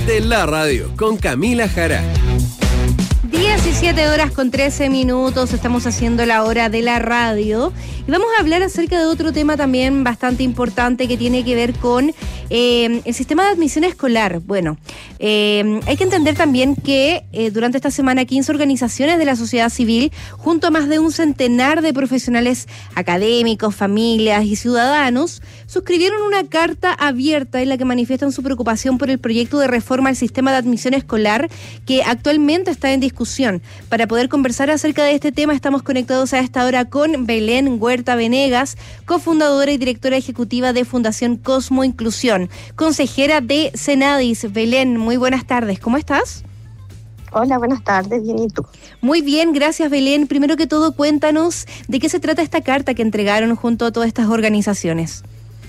de la radio con Camila Jara. 17:13, estamos haciendo la hora de la radio y vamos a hablar acerca de otro tema también bastante importante que tiene que ver con el sistema de admisión escolar. Bueno, hay que entender también que durante esta semana 15 organizaciones de la sociedad civil, junto a más de un centenar de profesionales académicos, familias y ciudadanos, suscribieron una carta abierta en la que manifiestan su preocupación por el proyecto de reforma al sistema de admisión escolar que actualmente está en discusión. Para poder conversar acerca de este tema, estamos conectados a esta hora con Belén Huerta Venegas, cofundadora y directora ejecutiva de Fundación Cosmo Inclusión, consejera de Senadis. Belén, muy buenas tardes, ¿cómo estás? Hola, buenas tardes, bien, ¿y tú? Muy bien, gracias, Belén. Primero que todo, cuéntanos de qué se trata esta carta que entregaron junto a todas estas organizaciones.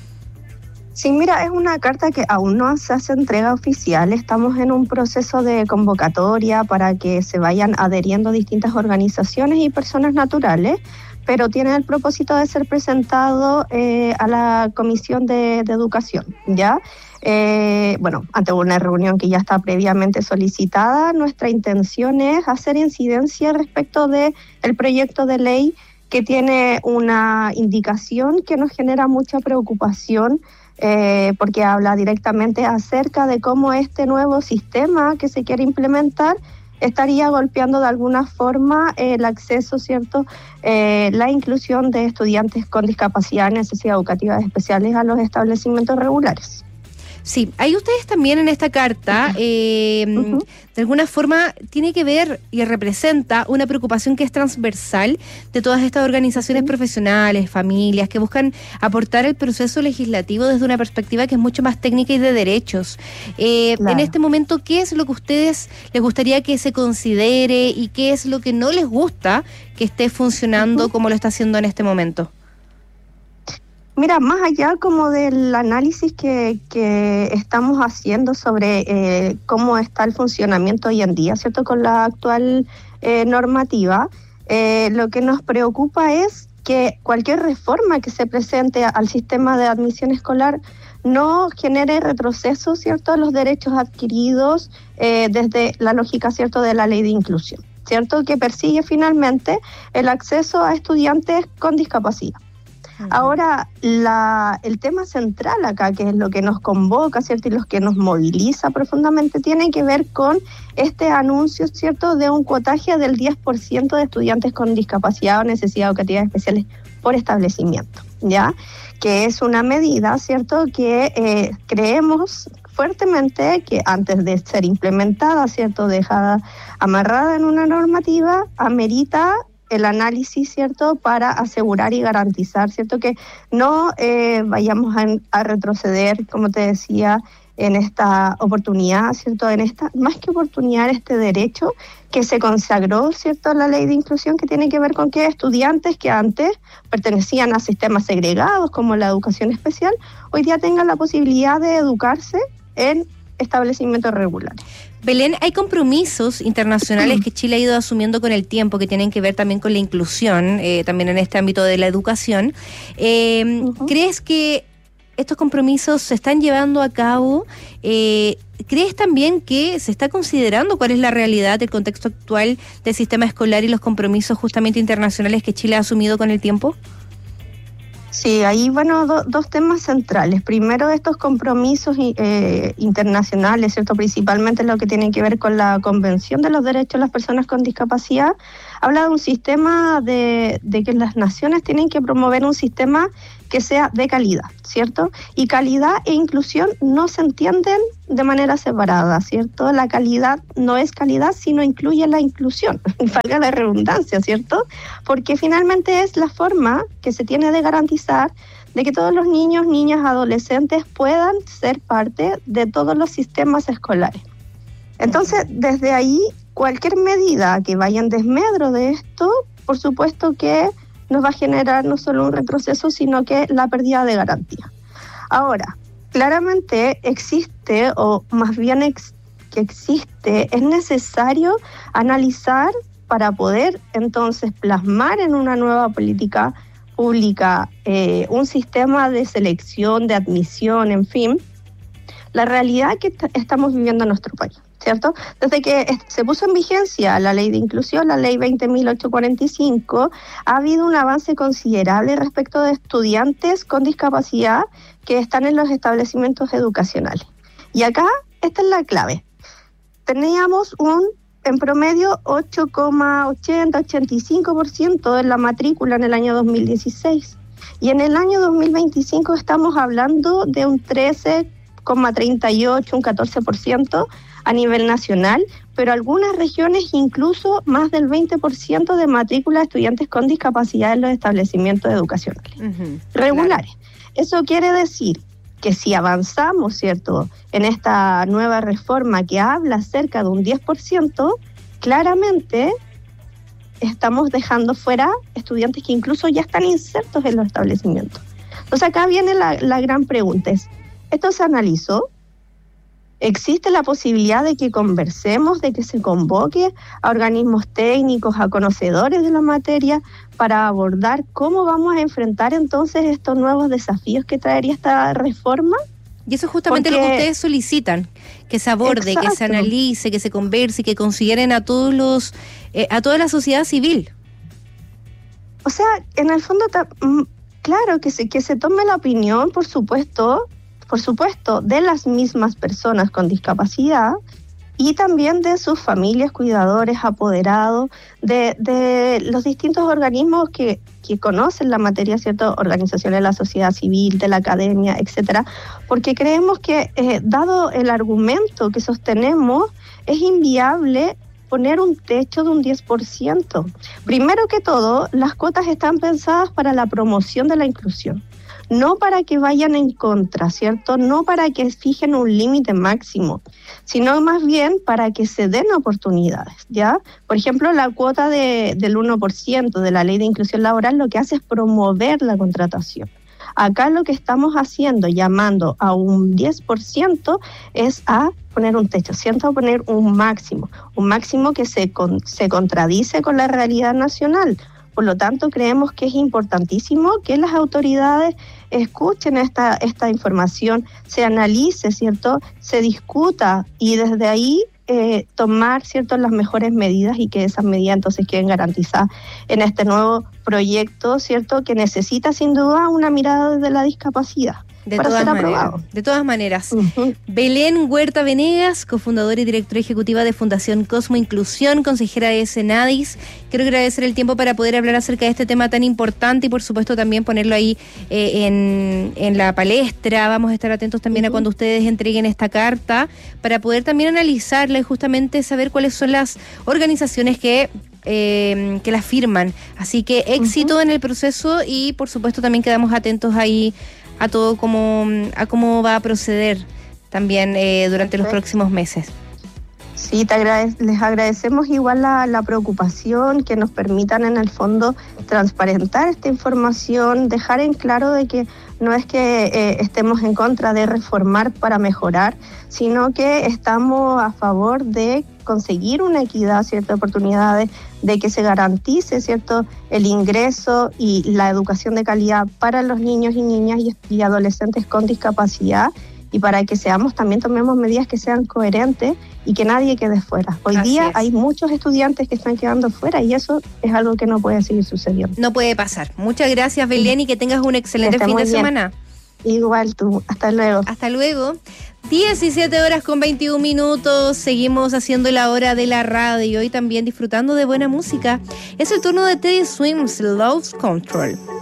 Sí, mira, es una carta que aún no se hace entrega oficial. Estamos en un proceso de convocatoria para que se vayan adheriendo distintas organizaciones y personas naturales, pero tiene el propósito de ser presentado a la Comisión de Educación, ¿ya? Bueno, ante una reunión que ya está previamente solicitada, nuestra intención es hacer incidencia respecto del proyecto de ley que tiene una indicación que nos genera mucha preocupación, porque habla directamente acerca de cómo este nuevo sistema que se quiere implementar estaría golpeando de alguna forma el acceso, ¿cierto? La inclusión de estudiantes con discapacidad, necesidades educativas especiales a los establecimientos regulares. Sí, ahí ustedes también en esta carta, de alguna forma tiene que ver y representa una preocupación que es transversal de todas estas organizaciones profesionales, familias, que buscan aportar el proceso legislativo desde una perspectiva que es mucho más técnica y de derechos. Claro. En este momento, ¿qué es lo que a ustedes les gustaría que se considere y qué es lo que no les gusta que esté funcionando como lo está haciendo en este momento? Mira, más allá como del análisis que estamos haciendo sobre cómo está el funcionamiento hoy en día, ¿cierto? Con la actual normativa, lo que nos preocupa es que cualquier reforma que se presente al sistema de admisión escolar no genere retroceso, ¿cierto?, a los derechos adquiridos desde la lógica, ¿cierto?, de la ley de inclusión, ¿cierto?, que persigue finalmente el acceso a estudiantes con discapacidad. Ahora, el tema central acá, que es lo que nos convoca, ¿cierto?, y lo que nos moviliza profundamente, tiene que ver con este anuncio, ¿cierto?, de un cuotaje del 10% de estudiantes con discapacidad o necesidades educativas especiales por establecimiento, ¿ya? Que es una medida, ¿cierto?, que creemos fuertemente que antes de ser implementada, ¿cierto?, dejada amarrada en una normativa, amerita el análisis, ¿cierto?, para asegurar y garantizar, ¿cierto?, que no vayamos a retroceder, como te decía, en esta oportunidad, ¿cierto?, en esta, más que oportunidad, este derecho que se consagró, ¿cierto?, la ley de inclusión, que tiene que ver con que estudiantes que antes pertenecían a sistemas segregados, como la educación especial, hoy día tengan la posibilidad de educarse en establecimientos regulares. Belén, hay compromisos internacionales que Chile ha ido asumiendo con el tiempo que tienen que ver también con la inclusión, también en este ámbito de la educación. ¿Crees que estos compromisos se están llevando a cabo? ¿Crees también que se está considerando cuál es la realidad del contexto actual del sistema escolar y los compromisos justamente internacionales que Chile ha asumido con el tiempo? Sí, ahí, bueno, dos temas centrales. Primero, estos compromisos internacionales, ¿cierto?, principalmente lo que tiene que ver con la Convención de los Derechos de las Personas con Discapacidad, habla de un sistema de que las naciones tienen que promover un sistema que sea de calidad, ¿cierto? Y calidad e inclusión no se entienden de manera separada, ¿cierto? La calidad no es calidad, sino incluye la inclusión, valga la redundancia, ¿cierto? Porque finalmente es la forma que se tiene de garantizar de que todos los niños, niñas, adolescentes puedan ser parte de todos los sistemas escolares. Entonces, desde ahí, cualquier medida que vaya en desmedro de esto, por supuesto que nos va a generar no solo un retroceso, sino que la pérdida de garantía. Ahora, claramente existe, o más bien que existe, es necesario analizar para poder entonces plasmar en una nueva política pública un sistema de selección, de admisión, en fin, la realidad que estamos viviendo en nuestro país, ¿cierto? Desde que se puso en vigencia la ley de inclusión, la ley 20.845, ha habido un avance considerable respecto de estudiantes con discapacidad que están en los establecimientos educacionales. Y acá, esta es la clave. Teníamos en promedio 8,85% en la matrícula en el año 2016. Y en el año 2025 estamos hablando de un 13,38, un 14% a nivel nacional, pero algunas regiones incluso más del 20% de matrícula de estudiantes con discapacidad en los establecimientos educacionales regulares. Claro. Eso quiere decir que si avanzamos, ¿cierto?, en esta nueva reforma que habla cerca de un 10%, claramente estamos dejando fuera estudiantes que incluso ya están insertos en los establecimientos. Entonces acá viene la gran pregunta, ¿esto se analizó? ¿Existe la posibilidad de que conversemos, de que se convoque a organismos técnicos, a conocedores de la materia, para abordar cómo vamos a enfrentar entonces estos nuevos desafíos que traería esta reforma? Y eso es justamente lo que ustedes solicitan, que se aborde, exacto, que se analice, que se converse, que consideren a todos a toda la sociedad civil. O sea, en el fondo, claro, que se tome la opinión, por supuesto, de las mismas personas con discapacidad y también de sus familias, cuidadores, apoderados, de los distintos organismos que conocen la materia, ¿cierto? Organizaciones de la sociedad civil, de la academia, etcétera, porque creemos que, dado el argumento que sostenemos, es inviable poner un techo de un 10%. Primero que todo, las cuotas están pensadas para la promoción de la inclusión, no para que vayan en contra, ¿cierto? No para que fijen un límite máximo, sino más bien para que se den oportunidades, ¿ya? Por ejemplo, la cuota del 1% de la Ley de Inclusión Laboral lo que hace es promover la contratación. Acá lo que estamos haciendo, llamando a un 10%, es a poner un techo, ¿cierto? A poner un máximo que se contradice con la realidad nacional. Por lo tanto, creemos que es importantísimo que las autoridades escuchen esta información, se analice, ¿cierto?, se discuta y desde ahí tomar, ¿cierto?, las mejores medidas y que esas medidas entonces queden garantizadas en este nuevo proyecto, ¿cierto?, que necesita sin duda una mirada desde la discapacidad. Para ser aprobado. De todas maneras. Belén Huerta Venegas, cofundadora y directora ejecutiva de Fundación Cosmo Inclusión, consejera de Senadis. Quiero agradecer el tiempo para poder hablar acerca de este tema tan importante y por supuesto también ponerlo ahí en la palestra. Vamos a estar atentos también a cuando ustedes entreguen esta carta para poder también analizarla y justamente saber cuáles son las organizaciones que la firman. Así que éxito en el proceso y por supuesto también quedamos atentos ahí a todo a cómo va a proceder también durante los próximos meses. Sí, les agradecemos igual la preocupación, que nos permitan en el fondo transparentar esta información, dejar en claro de que no es que estemos en contra de reformar para mejorar, sino que estamos a favor de conseguir una equidad, ciertas oportunidades, de que se garantice, ¿cierto?, el ingreso y la educación de calidad para los niños y niñas y adolescentes con discapacidad, y para que tomemos medidas que sean coherentes y que nadie quede fuera. Hoy día hay muchos estudiantes que están quedando fuera y eso es algo que no puede seguir sucediendo. No puede pasar. Muchas gracias, Belén, y que tengas un excelente fin de semana. Igual tú. Hasta luego. Hasta luego. 17:21. Seguimos haciendo la hora de la radio y también disfrutando de buena música. Es el turno de Teddy Swims, Lost Control.